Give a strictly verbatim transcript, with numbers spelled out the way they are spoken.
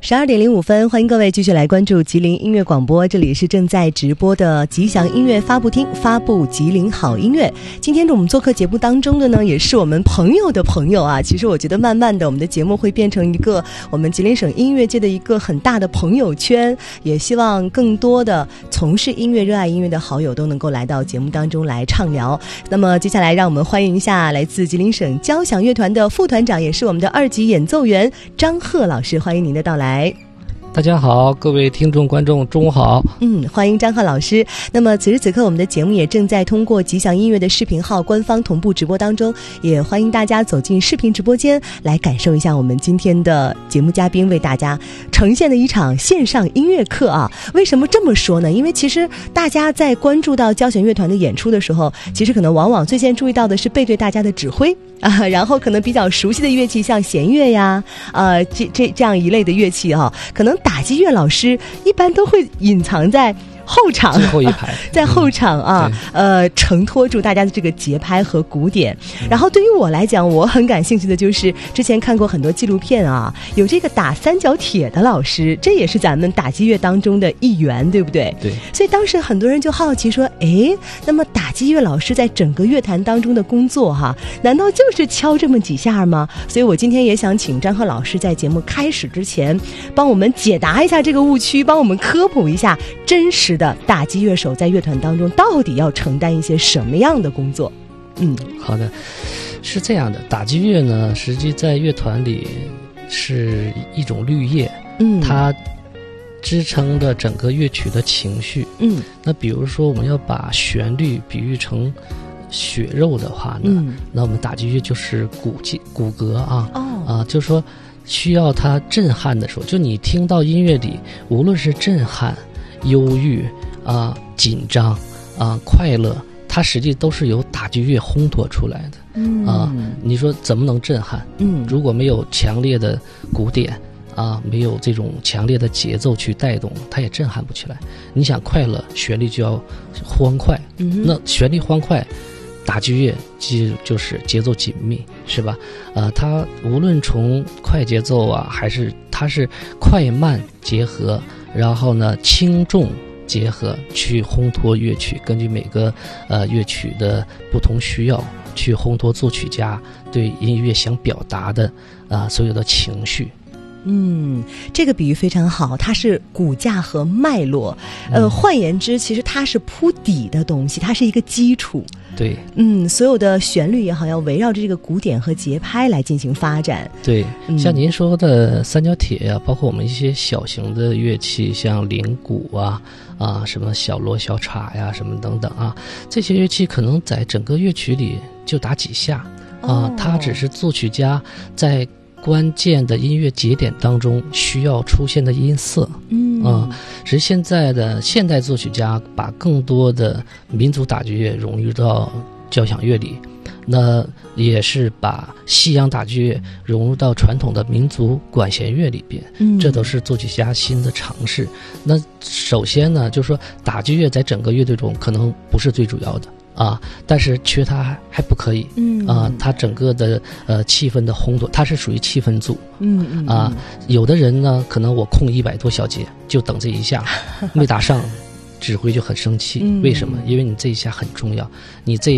十二点零五分，欢迎各位继续来关注吉林音乐广播，这里是正在直播的吉祥音乐发布厅，发布吉林好音乐。今天我们做客节目当中的呢，也是我们朋友的朋友啊。其实我觉得慢慢的我们的节目会变成一个我们吉林省音乐界的一个很大的朋友圈，也希望更多的从事音乐热爱音乐的好友都能够来到节目当中来畅聊。那么接下来让我们欢迎一下来自吉林省交响乐团的副团长，也是我们的二级演奏员张贺老师，欢迎您的到来。 大家好，各位听众观众中午好。 嗯，欢迎张贺老师。那么此时此刻我们的节目也正在通过吉祥音乐的视频号官方同步直播当中，也欢迎大家走进视频直播间来感受一下我们今天的节目嘉宾为大家呈现的一场线上音乐课啊。为什么这么说呢？因为其实大家在关注到交响乐团的演出的时候，其实可能往往最先注意到的是背对大家的指挥啊，然后可能比较熟悉的乐器像弦乐呀，呃，这这这样一类的乐器啊，可能打击乐老师一般都会隐藏在后场， 最后一排， 在后场啊，嗯、呃，承托住大家的这个节拍和鼓点。然后对于我来讲，我很感兴趣的就是之前看过很多纪录片啊，有这个打三角铁的老师，这也是咱们打击乐当中的一员，对不对？ 对。 所以当时很多人就好奇说，哎，那么打击乐老师在整个乐坛当中的工作哈、啊，难道就是敲这么几下吗？所以我今天也想请张贺老师在节目开始之前，帮我们解答一下这个误区，帮我们科普一下真实的打击乐手在乐团当中到底要承担一些什么样的工作。嗯， 好的，是这样的，打击乐呢实际在乐团里是一种绿叶，嗯，它支撑的整个乐曲的情绪。嗯，那比如说我们要把旋律比喻成血肉的话呢，嗯、那我们打击乐就是骨肌骨骼啊，哦、啊，就是说需要它震撼的时候，就你听到音乐里无论是震撼、忧郁啊、紧张啊、快乐，它实际都是由打击乐烘托出来的。嗯啊，你说怎么能震撼？嗯，如果没有强烈的鼓点啊，没有这种强烈的节奏去带动，它也震撼不起来。你想快乐，旋律就要欢快，嗯、那旋律欢快，打击乐就就是节奏紧密，是吧？呃，它无论从快节奏啊，还是它是快慢结合，然后呢轻重结合去烘托乐曲，根据每个呃乐曲的不同需要去烘托作曲家对音乐想表达的啊、呃、所有的情绪。 嗯，这个比喻非常好，它是骨架和脉络，呃，嗯、换言之，其实它是铺底的东西，它是一个基础。 对， 嗯，所有的旋律也好，要围绕着这个鼓点和节拍来进行发展。 对，嗯、像您说的三角铁呀、啊，包括我们一些小型的乐器，像铃鼓啊，啊，什么小锣、小镲呀，什么等等啊，这些乐器可能在整个乐曲里就打几下啊，哦、它只是作曲家在关键的音乐节点当中需要出现的音色。嗯啊，只是现在的现代作曲家把更多的民族打击乐融入到交响乐里，那也是把西洋打击乐融入到传统的民族管弦乐里边。嗯，这都是作曲家新的尝试。那首先呢，就是说打击乐在整个乐队中可能不是最主要的啊，但是缺它还还不可以。嗯啊，它整个的呃气氛的烘托，它是属于气氛组。嗯嗯啊，有的人呢，可能我空一百多小节，就等这一下，没打上，指挥就很生气。嗯、为什么？因为你这一下很重要，你这